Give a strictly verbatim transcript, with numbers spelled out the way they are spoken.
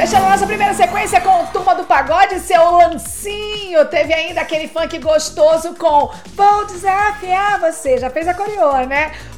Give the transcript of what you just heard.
fechando nossa primeira sequência com Turma do Pagode, seu Lancinho. Teve ainda aquele funk gostoso com Vou Desafiar Você. Já fez a coreô, né?